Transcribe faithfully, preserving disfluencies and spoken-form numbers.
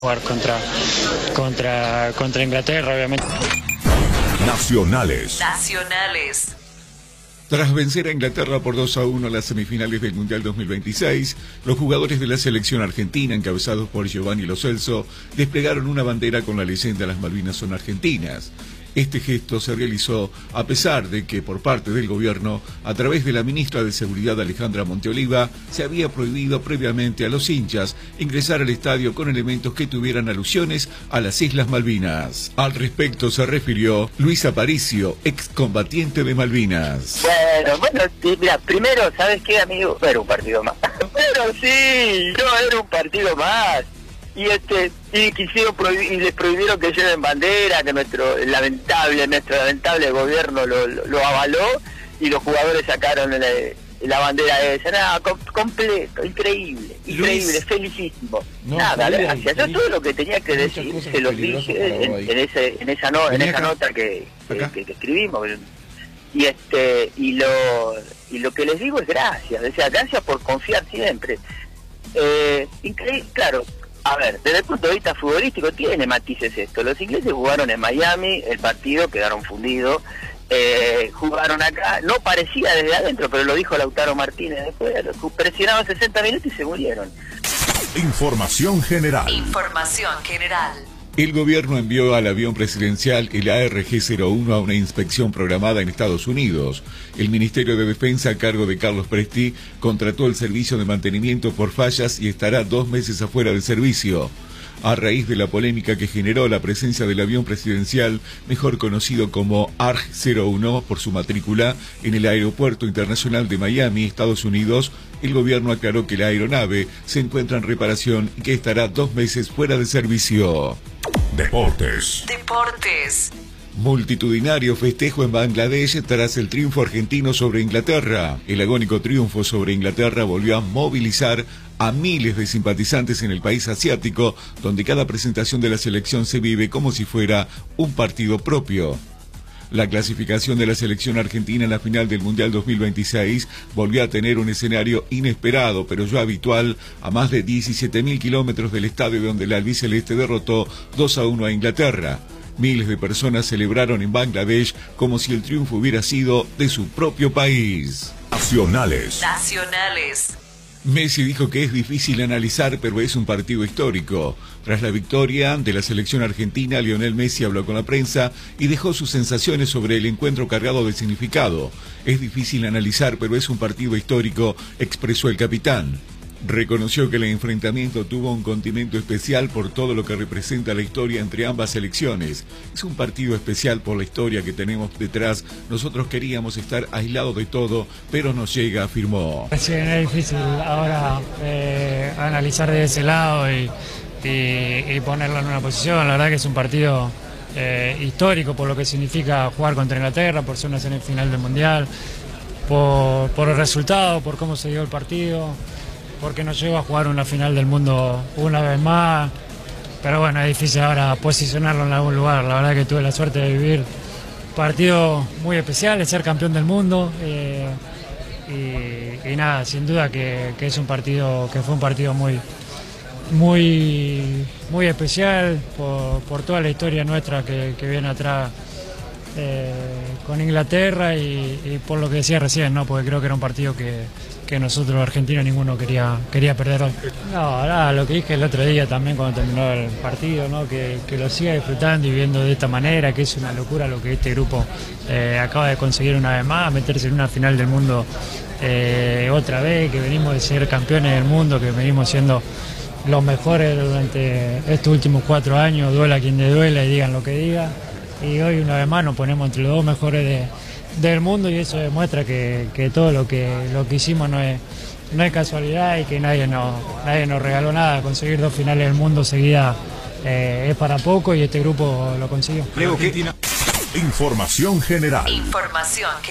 Jugar contra, contra, contra Inglaterra, obviamente. Nacionales. Nacionales. Tras vencer a Inglaterra por dos a uno en las semifinales del Mundial dos mil veintiséis, los jugadores de la selección argentina, encabezados por Giovanni Lo Celso, desplegaron una bandera con la leyenda "Las Malvinas son argentinas". Este gesto se realizó a pesar de que por parte del gobierno, a través de la ministra de Seguridad Alejandra Monteoliva, se había prohibido previamente a los hinchas ingresar al estadio con elementos que tuvieran alusiones a las Islas Malvinas. Al respecto se refirió Luis Aparicio, excombatiente de Malvinas. Bueno, bueno, mira, primero, ¿sabes qué, amigo? No era un partido más. Pero sí, no era un partido más. Y este y quisieron prohibir, y les prohibieron que lleven bandera, que nuestro lamentable nuestro lamentable gobierno lo, lo, lo avaló, y los jugadores sacaron la, la bandera esa. Nada, com, completo, increíble, increíble, Luis, felicísimo. No, Nada, gracias. Yo todo lo que tenía que decir se lo dije en, en ese en esa no, en esa nota que que, que que escribimos. Y este y lo y lo que les digo es gracias, o sea, gracias por confiar siempre. Eh, increíble, claro. A ver, desde el punto de vista futbolístico tiene matices esto. Los ingleses jugaron en Miami, el partido quedaron fundidos, eh, jugaron acá, no parecía desde adentro, pero lo dijo Lautaro Martínez después, presionaron sesenta minutos y se murieron. Información general. Información general. El gobierno envió al avión presidencial el A R G cero uno a una inspección programada en Estados Unidos. El Ministerio de Defensa, a cargo de Carlos Presti, contrató el servicio de mantenimiento por fallas y estará dos meses afuera del servicio. A raíz de la polémica que generó la presencia del avión presidencial, mejor conocido como A R G cero uno por su matrícula, en el Aeropuerto Internacional de Miami, Estados Unidos, el gobierno aclaró que la aeronave se encuentra en reparación y que estará dos meses fuera de servicio. Deportes. Deportes. Multitudinario festejo en Bangladesh tras el triunfo argentino sobre Inglaterra. El agónico triunfo sobre Inglaterra volvió a movilizar a miles de simpatizantes en el país asiático, donde cada presentación de la selección se vive como si fuera un partido propio. La clasificación de la selección argentina en la final del Mundial dos mil veintiséis volvió a tener un escenario inesperado, pero ya habitual, a más de diecisiete mil kilómetros del estadio donde el albiceleste derrotó dos a uno a Inglaterra. Miles de personas celebraron en Bangladesh como si el triunfo hubiera sido de su propio país. Nacionales. Nacionales. Messi dijo que es difícil analizar, pero es un partido histórico. Tras la victoria de la selección argentina, Lionel Messi habló con la prensa y dejó sus sensaciones sobre el encuentro cargado de significado. Es difícil analizar, pero es un partido histórico, expresó el capitán. Reconoció que el enfrentamiento tuvo un condimento especial por todo lo que representa la historia entre ambas selecciones. Es un partido especial por la historia que tenemos detrás. Nosotros queríamos estar aislados de todo, pero nos llega, afirmó. Sí, es difícil ahora eh, analizar de ese lado y, y, y ponerlo en una posición. La verdad que es un partido eh, histórico por lo que significa jugar contra Inglaterra, por ser una semifinal del Mundial, por, por el resultado, por cómo se dio el partido, porque nos lleva a jugar una final del mundo una vez más, pero bueno, es difícil ahora posicionarlo en algún lugar. La verdad que tuve la suerte de vivir un partido muy especial, de ser campeón del mundo, eh, y, y nada, sin duda que, que es un partido, que fue un partido muy, muy, muy especial por, por toda la historia nuestra que, que viene atrás eh, con Inglaterra y, y por lo que decía recién, ¿no? Porque creo que era un partido que que nosotros los argentinos ninguno quería quería perder hoy. No, nada, lo que dije el otro día también cuando terminó el partido, ¿no? que, que lo siga disfrutando y viendo de esta manera, que es una locura lo que este grupo eh, acaba de conseguir una vez más, meterse en una final del mundo eh, otra vez, que venimos de ser campeones del mundo, que venimos siendo los mejores durante estos últimos cuatro años, duela quien le duela y digan lo que digan, y hoy una vez más nos ponemos entre los dos mejores de del mundo, y eso demuestra que, que todo lo que lo que hicimos no es no es casualidad y que nadie nos nadie nos regaló nada. Conseguir dos finales del mundo seguidas eh, es para poco, y este grupo lo consiguió. Información general. Información